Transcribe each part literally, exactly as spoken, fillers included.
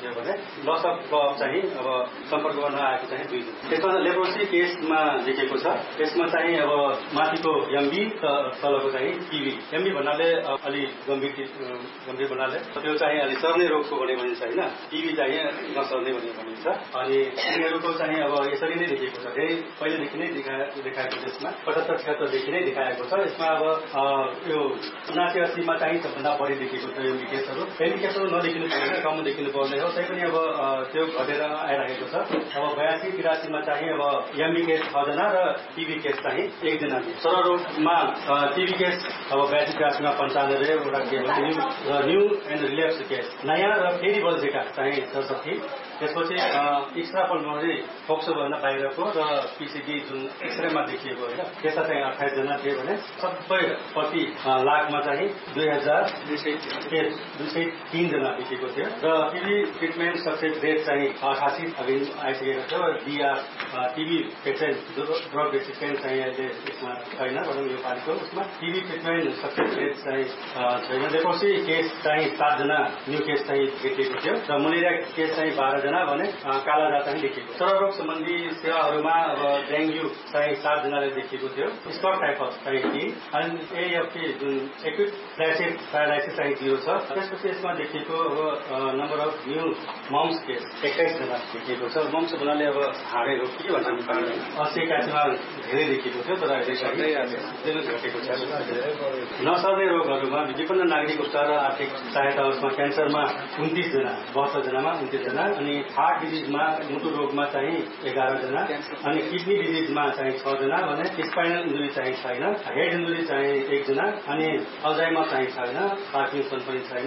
थियो भने loss of ल चाहिँ अब सम्पर्क गर्न आएको चाहिँ दुईजना। त्यसमा लेप्रोसी केसमा लेखेको छ। यसमा चाहिँ अब माथिको एमबी तलको चाहिँ टिबी। एमबी भन्नाले अलि गम्भीर गम्भीर भन्नाले त्यो चाहिँ अलि सर्ने रोगको भने भनिन्छ होइन। टिबी चाहिँ नसर्ने भने भनिन्छ। अनि यिनीहरूको चाहिँ अब यसरी नै लेखेको छ। धेरै पहिलेदेखि नै देखा देखाएको छ। यसमा पचहत्तर छिहत्तरदेखि नै देखाएको छ। यसमा अब यो उनासी अस्सीमा चाहिँ सबभन्दा बढी देखिएको छ एमबी केसहरू। एमबी केसहरू नदेखिनु पर्ने, कम देखिनु पर्ने हो। तै पनि अब त्यो घटेर आइरहेको छ। अब बयासी तिरासीमा चाहिँ अब एमबी केस छजना र टिबी केस चाहिँ एकजना। सररोगमा टिबी केस अब बयासी तिरासीमा पन्चानब्बे वटा केस र न्यू एन्ड रिलेप्स केस नयाँ र फेरि बल्झेका चाहिँ सडसठी। त्यसपछि एक्स्ट्रा पल्मोनरी फोक्सोभन्दा बाहिरको र पिसिडी जुन एक्सरेमा देखिएको होइन त्यस्ता चाहिँ अठाइसजना थिए भने सबै प्रति लाखमा चाहिँ दुई हजार दुई सय दुई सय तीनजना देखिएको थियो र टिबी ट्रिटमेन्ट सक्सेस रेट चाहिँ अठासी अघि आइसकेको थियो। DR TB patient drug resistant चाहिँ अहिले यसमा छैन भनौँ यो पालिको उसमा टिबी ट्रिटमेन्ट सक्सेस रेट चाहिँ छैन। लेप्रोसी केस चाहिँ सातजना न्यू केस चाहिँ देखिएको थियो र मलेरिया केस चाहिँ बाह्रजना भने कालाजार चाहिँ देखिएको। सररोग सम्बन्धी सेवाहरूमा अब डेङ्गु चाहिँ सातजनाले देखिएको थियो। स्कट टाइफस चाहिँ तीन अनि एएफपी जुन एक्युट फ्ल्यासिड प्यारालाइसिस चाहिँ जिरो छ। त्यसपछि यसमा देखिएको अब number of new mums case एक्काइसजना देखिएको छ। मम्स भन्नाले अब हाडे रोग के भन्छ नेपालीमा अस्सी एकासीमा धेरै देखिएको थियो तर अहिले घटेको छ। नसर्ने रोगहरूमा विभिन्न नागरिक उपचार र आर्थिक सहायता उसमा क्यान्सरमा उन्तिसजना बहत्तरजनामा उन्तिसजना अनि हार्ट डिजिजमा मुटु रोगमा चाहिँ एघारजना अनि किडनी डिजिजमा चाहिँ छजना भने स्पाइनल इन्जुरी चाहिँ छैन। हेड इन्जुरी चाहिँ एकजना अनि अल्जाइमर चाहिँ छैन। पार्किन्सन पनि छैन।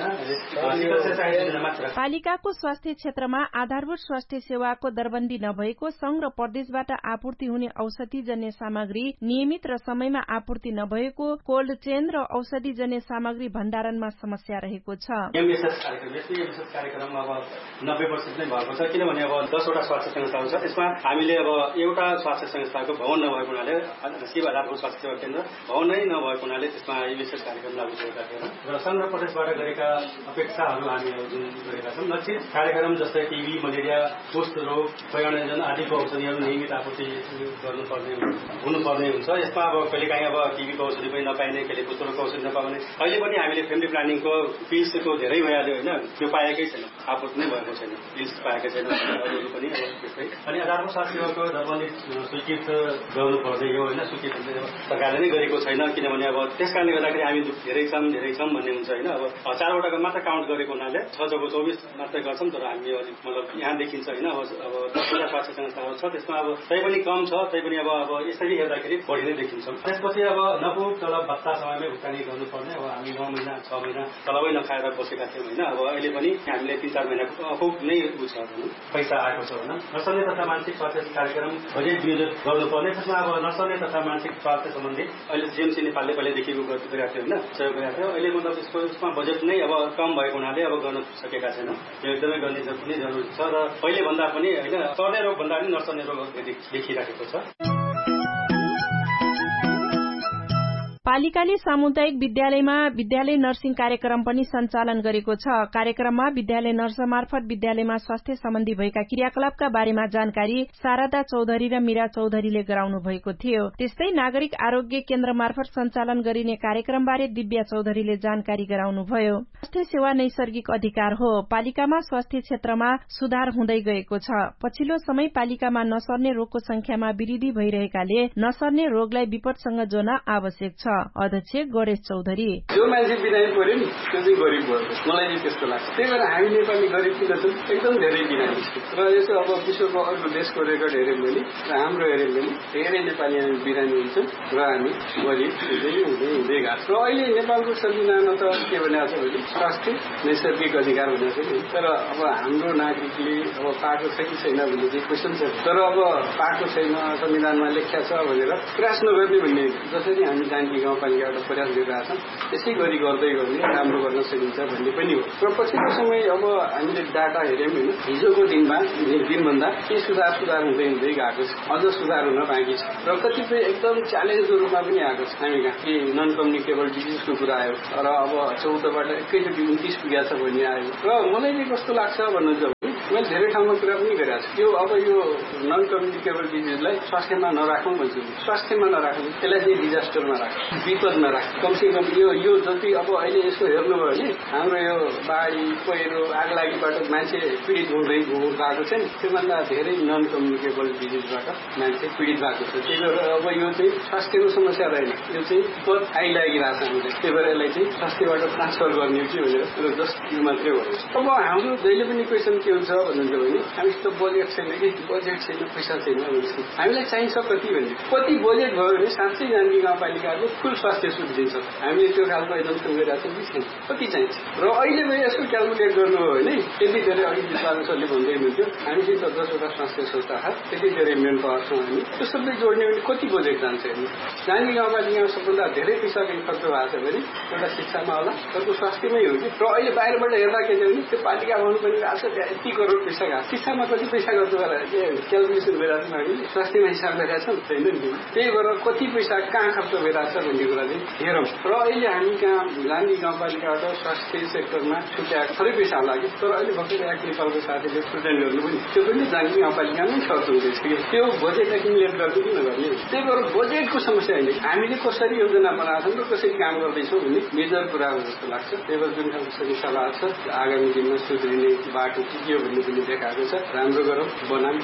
पालिकाको स्वास्थ्य क्षेत्रमा आधारभूत स्वास्थ्य सेवाको दरबन्दी नभएको संघ र प्रदेशबाट आपूर्ति हुने औषधिजन्य सामग्री नियमित र समयमा आपूर्ति नभएको कोल्ड चेन र औषधिजन्य सामग्री भण्डारणमा समस्या रहेको छ। कार्यक्रममा अब नब्बे प्रतिशत नै भएको छ किनभने अब दसवटा स्वास्थ्य संस्थाहरू छ। त्यसमा हामीले अब एउटा स्वास्थ्य संस्थाको भवन नभएको हुनाले सेवा आधारभूत स्वास्थ्य सेवा केन्द्र भवन नै नभएको हुनाले त्यसमा विशेष कार्यक्रम लागू गरेका थिएन र संघ र प्रदेशबाट गरेका अपेक्षाहरू हामीले जुन गरेका छौँ लक्षित कार्यक्रम जस्तै टिबी मलेरिया कुष्ठ रोग प्रयोजन आदिको औषधिहरू नियमित आपूर्ति गर्नुपर्ने हुनुपर्ने हुन्छ। यसमा अब कहिलेकाहीँ अब टिबीको औषधि पनि नपाइने कहिले कुष्ठ रोगको औषधि नपाउने अहिले पनि हामीले फ्यामिली प्लानिङको पिल्सको धेरै भइहाल्यो होइन त्यो पाएकै छैन आपूर्ति नै भएको छैन पिल्स पाएकै छैन अरूहरू पनि त्यस्तै। अनि आधारभूत स्वास्थ्य सेवाको दरबन्दी स्वीकृत गर्नुपर्ने हो होइन स्वीकृत सरकारले नै गरेको छैन किनभने अब त्यस कारणले गर्दाखेरि हामी धेरै छौँ धेरै छौँ भन्ने हुन्छ होइन। अब चारवटाको मात्र काउन्ट गरेको हुनाले छ जग्गा चौबिस मात्रै गर्छौँ तर हामी अलिक मतलब यहाँ देखिन्छ होइन। अब अब दसवटा स्वास्थ्य संस्थाहरू छ त्यसमा अब तै पनि कम छ तै पनि अब अब यसरी हेर्दाखेरि बढी नै देखिन्छौँ। त्यसपछि अब नपुग तलब भत्ता समयमै भुक्तानी गर्नुपर्ने अब हामी नौ महिना छ महिना तलबै नखाएर बसेका थियौँ होइन। अब अहिले पनि हामीले तिन चार महिनाको अपुग नै उ छ भनौँ पैसा आएको छ भनौँ। नसर्ने तथा मानसिक स्वास्थ्य कार्यक्रम बजेट विनियोजित गर्नुपर्ने त्यसमा अब नसर्ने तथा मानसिक स्वास्थ्य सम्बन्धी अहिले जिएमसी नेपालले पहिलेदेखिको गरेको थियो होइन सहयोग गरेको थियो। अहिले मतलब यसको यसमा बजेट नै अब कम भएको हुनाले अब गर्न सकेका छैन। यो एकदमै गर्ने पनि जरुरी छ र पहिले भन्दा पनि होइन सर्ने रोग भन्दा पनि नसर्ने रोगहरू देखिरहेको छ। पालिकाले सामुदायिक विद्यालयमा विद्यालय नर्सिङ कार्यक्रम पनि सञ्चालन गरेको छ। कार्यक्रममा विद्यालय नर्स मार्फत विद्यालयमा स्वास्थ्य सम्बन्धी भएका क्रियाकलापका बारेमा जानकारी शारदा चौधरी र मीरा चौधरीले गराउनु भएको थियो। त्यस्तै नागरिक आरोग्य केन्द्र मार्फत सञ्चालन गरिने कार्यक्रमबारे दिव्या चौधरीले जानकारी गराउनुभयो। स्वास्थ्य सेवा नैसर्गिक अधिकार हो। पालिकामा स्वास्थ्य क्षेत्रमा सुधार हुँदै गएको छ। पछिल्लो समय पालिकामा नसर्ने रोगको संख्यामा वृद्धि भइरहेकाले नसर्ने रोगलाई विपदसँग जोड्न आवश्यक छ। अध्यक्ष गणेश चौधरी जो मान्छे बिरामी पर्यो नि त्यो चाहिँ गरिब भयो मलाई चाहिँ त्यस्तो लाग्छ। त्यही भएर हामी नेपाली गरिब किन छौँ एकदम धेरै बिरामी र यसो अब विश्वको अरू देशको रेकर्ड हेऱ्यौँ भने र हाम्रो हेऱ्यौँ भने धेरै नेपाली हामी बिरामी हुन्छौँ र हामी गरिब हुँदै हुँदै हुँदै गएको छ। र अहिले नेपालको संविधानमा त के भनेको छ भने स्वास्थ्य नैसर्गिक अधिकार भनेको छ नि। तर अब हाम्रो नागरिकले अब पाएको छ कि छैन भन्ने चाहिँ क्वेसन छ। तर अब पाएको छैन संविधानमा लेख्या छ भनेर प्रयास नगर्ने भन्ने जसरी हामी जानकी गाउँ गाउँपालिकाबाट प्रयास गरिरहेका छन्। त्यसै गरी गर्दै गर्ने राम्रो गर्न सकिन्छ भन्ने पनि हो। र पछिल्लो समय अब हामीले डाटा हेऱ्यौँ होइन, हिजोको दिनमा दिनभन्दा के सुधार सुधार हुँदै हुँदै गएको छ, अझ सुधार हुन बाँकी छ र कतिपय एकदम च्यालेन्जको रूपमा पनि आएको छ। हामी कहाँ के नन कम्युनिकेबल डिजिजको कुरा आयो र अब चौधबाट एकैचोटि उन्तिस पुगेको छ भन्ने आयो र मलाई चाहिँ कस्तो लाग्छ भन्नुहुन्छ मैले धेरै ठाउँमा कुरा पनि गरेको छु। यो अब यो नन कम्युनिकेबल डिजिजलाई स्वास्थ्यमा नराखौँ भन्छु। स्वास्थ्यमा नराखौँ, त्यसलाई चाहिँ डिजास्टरमा राखौँ, विपदमा राखौँ। कमसेकम यो यो जति अब अहिले यसो हेर्नुभयो भने हाम्रो यो बाढी पहिरो आगलागीबाट मान्छे पीडित हुँदै गएको छ नि, त्योभन्दा धेरै नन कम्युनिकेबल डिजिजबाट मान्छे पीडित भएको छ। त्यही भएर अब यो चाहिँ स्वास्थ्यको समस्या रहेन, यो चाहिँ विपद आइलागिरहेको छ हामीलाई। त्यही भएर यसलाई चाहिँ स्वास्थ्यबाट ट्रान्सफर गर्ने कि भनेर जस्ट यो मात्रै हो। अब हाम्रो जहिले पनि क्वेसन के हुन्छ भन्नुहुन्छ भने हामीसित बजेट छैन कि बजेट छैन, पैसा छैन भन्छ। हामीलाई चाहिन्छ कति भने कति बजेट भयो भने साँच्चै जानकी गाउँपालिकाको फुल स्वास्थ्य सुविधा दिन्छ। हामीले त्यो खालको एकदम गरिरहेको छौँ कि छैन, कति चाहिन्छ। र अहिले पनि यसो क्यालकुलेट गर्नु हो भने त्यति धेरै अघि विश्वास सरले भन्दै हुनुहुन्थ्यो हामीसित दसवटा स्वास्थ्य संस्था छ, त्यति धेरै मेन पावर छौँ हामी, त्यो सबै जोड्ने भने कति बजेट जान्छ हेर्नु। जानकी गाउँपालिकामा सबभन्दा धेरै पैसा पनि खर्च भएको छ भने एउटा शिक्षामा होला, अर्को स्वास्थ्यमै हो कि। र अहिले बाहिरबाट हेर्दा के छ भने त्यो पालिका भवन पनि गएको छ, त्यहाँ यति करोड पैसा गएको, शिक्षामा कति पैसा गर्छ होला क्यालकुलेसन भइरहेको छ हामीले, स्वास्थ्यमा हिसाब गरेका छौँ छैन नि। त्यही भएर कति पैसा कहाँ खर्च भइरहेको छ भन्ने कुरा चाहिँ हेरौँ। र अहिले हामी कहाँ जानकी गाउँपालिकाबाट स्वास्थ्य सेक्टरमा छुट्याएको थोरै पैसा होला कि, तर अहिले भर्खर एक नेपालको साथीले प्रेजेन्ट गर्नु पनि त्यो पनि जानकी गाउँपालिकामै खर्च हुँदैछ कि, त्यो बजेट एक्युमुलेट गर्नु किन गर्ने। त्यही भएर बजेटको समस्या होइन, हामीले कसरी योजना बनाएको छौँ र कसरी काम गर्दैछौँ भन्ने मेजर कुरा हो जस्तो लाग्छ। त्यही भएर जुन खालको समीक्षा भएको छ आगामी दिनमा सुध्रिने बाटो के के हो भन्ने पनि देखाएको छ। राम्रो गरौँ, बनाऊँ।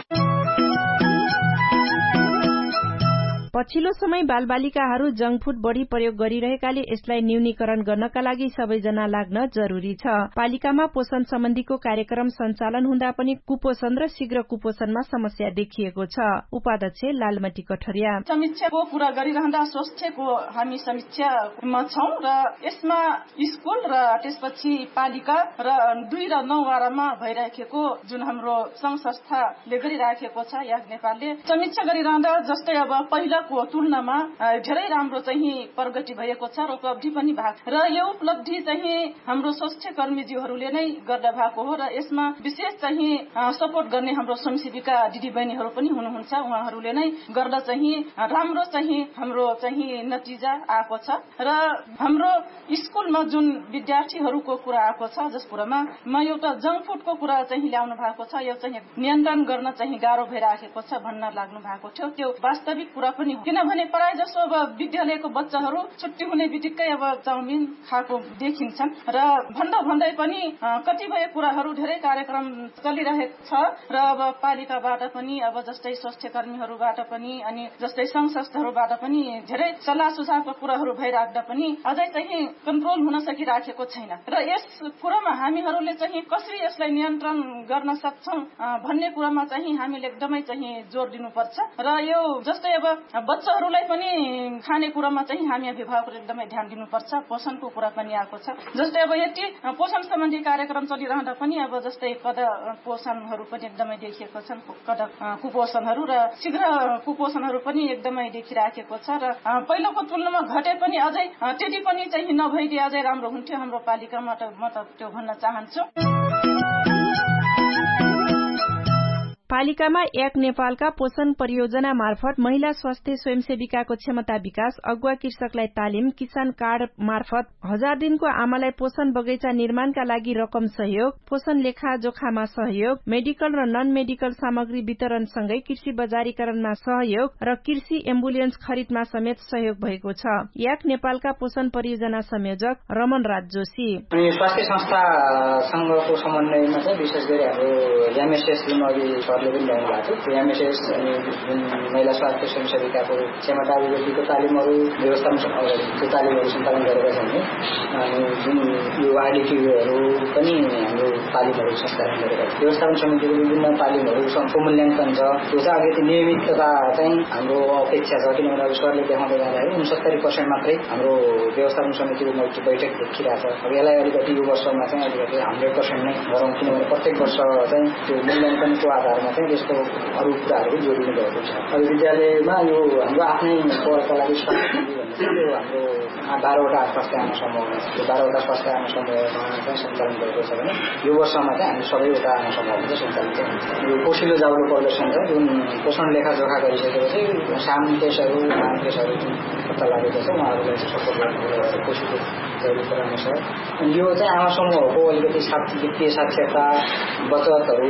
पछिल्लो समय बालबालिकाहरू जंक फूड बढ़ी प्रयोग गरिरहेकाले यसलाई न्यूनीकरण गर्नका लागि सबैजना लाग्न जरूरी छ। पालिकामा पोषण सम्बन्धीको कार्यक्रम सञ्चालन हुँदा पनि कुपोषण र शीघ्र कुपोषणमा समस्या देखिएको छ। उपाध्यक्ष लालमती कठरिया समीक्षाको कुरा गरिरहँदा स्वास्थ्यको हामी समीक्षामा छौं र यसमा स्कुल र त्यसपछि पालिका र दुई र नौ वारामा भइरहेको जुन हाम्रो संघ संस्थाले गरिराखेको छ याक नेपालले समीक्षा गरिरहँदा जस्तै अब पहिलाको तुलनामा धेरै राम्रो चाहिँ प्रगति भएको छ र उपलब्धि पनि भएको र यो उपलब्धि चाहिँ हाम्रो स्वास्थ्य कर्मीज्यूहरूले नै गर्दा भएको हो र यसमा विशेष चाहिँ सपोर्ट गर्ने हाम्रो स्वयंसेविका दिदीबहिनीहरू पनि हुनुहुन्छ। उहाँहरूले नै गर्दा चाहिँ राम्रो चाहिँ हाम्रो चाहिँ नतिजा आएको छ र हाम्रो स्कुलमा जुन विद्यार्थीहरूको कुरा आएको छ जस कुरामा म एउटा जंक फुडको कुरा चाहिँ ल्याउनु भएको छ, यो चाहिँ नियन्त्रण गर्न चाहिँ गाह्रो भइराखेको छ भन्न लाग्नु भएको थियो। त्यो वास्तविक कुरा पनि हो, किनभने प्राय जसो अब विद्यालयको बच्चाहरू छुट्टी हुने बित्तिकै अब चाउमिन खाएको देखिन्छन् र भन्दा भन्दै पनि कतिपय कुराहरू धेरै कार्यक्रम चलिरहेको छ र अब पालिकाबाट पनि अब जस्तै स्वास्थ्य कर्मीहरूबाट पनि अनि जस्तै संघ संस्थाहरूबाट पनि धेरै सल्लाह सुझावका कुराहरू भइराख्दा पनि अझै चाहिँ कन्ट्रोल हुन सकिराखेको छैन र यस कुरामा हामीहरूले चाहिँ कसरी यसलाई नियन्त्रण गर्न सक्छौं भन्ने कुरामा चाहिँ हामीले एकदमै चाहिँ जोड दिनुपर्छ र यो जस्तै अब बच्चाहरूलाई पनि खाने कुरामा चाहिँ हामी अभिभावकहरूले एकदमै ध्यान दिनुपर्छ। पोषणको कुरा पनि आएको छ, जस्तै अब यति पोषण सम्बन्धी कार्यक्रम चलिरहँदा पनि अब जस्तै कद पोषणहरू पनि एकदमै देखिएको छन्, कद कुपोषणहरू र शीघ्र कुपोषणहरू पनि एकदमै देखिराखेको छ र पहिलोको तुलनामा घटे पनि अझै त्यति पनि चाहिँ नभइदिए अझै राम्रो हुन्थ्यो हाम्रो पालिकामा, त म त त्यो भन्न चाहन्छु। पालिकामा एक नेपालका पोषण परियोजना मार्फत महिला स्वास्थ्य स्वयंसेविकाको क्षमता विकास, अगुवा कृषकलाई तालिम, किसान कार्ड मार्फत हजार दिनको आमालाई पोषण बगैँचा निर्माणका लागि रकम सहयोग, पोषण लेखा जोखामा सहयोग, मेडिकल र नन मेडिकल सामग्री वितरणसँगै कृषि बजारीकरणमा सहयोग र कृषि एम्बुलेन्स खरिदमा समेत सहयोग भएको छ। एक नेपालका पोषण परियोजना संयोजक रमन राज जोशी स्वास्थ्य संस्थासँगको समन्वयमा चाहिँ विशेष गरी हाम्रो एमएसएस जुन अघि सरले पनि ल्याउनु भएको थियो, एमएसएस अनि जुन महिला स्वास्थ्य स्वयंसेविकाको क्षमता अभिवृद्धिको तालिमहरू व्यवस्थापन अगाडि त्यो तालिमहरू सञ्चालन गरेका छन् अनि जुन यो आरडिटिओहरू पनि हाम्रो तालिमहरू सञ्चालन गरेका छन्। व्यवस्थापन समितिको विभिन्न तालिमहरू मूल्याङ्कन छ, त्यो चाहिँ अलिकति नियमितता चाहिँ हाम्रो अपेक्षा छ, किनभने अब सरले देखाउँदै जाँदाखेरि उनसत्तरी पर्सेन्ट मात्रै हाम्रो व्यवस्थापन समितिको बैठक देखिरहेको छ। अब यसलाई अलिकति यो वर्षमा चाहिँ अलिकति हन्ड्रेड पर्सेन्ट नै गरौँ, किनभने प्रत्येक वर्ष चाहिँ त्यो मूल्याङ्कनको आधारमा चाहिँ यस्तो अरू कुराहरू जोडिनु भएको छ। अब विद्यालयमा यो हाम्रो आफ्नै पढ्नका लागि स्वास्थ्य भन्ने हाम्रो बाह्रवटा स्वास्थ्य आमा समूहमा त्यो बाह्रवटा स्वास्थ्य आमा समूहमा चाहिँ सञ्चालन गरेको छ भने यो वर्षमा चाहिँ हामी सबैवटा आमा समूहहरू चाहिँ सञ्चालन गर्छौँ। यो पोषिलो जाउलो प्रदर्शन छ जुन पोषण लेखाजोखा गरिसकेपछि सानो केसहरू लामो केसहरू जुन पत्ता लागेको छ उहाँहरूलाई चाहिँ सपोर्ट गर्नु पोषिलो जाउलो परामर्श। अनि यो चाहिँ आमा समूहहरूको अलिकति वित्तीय साक्षरता बचतहरू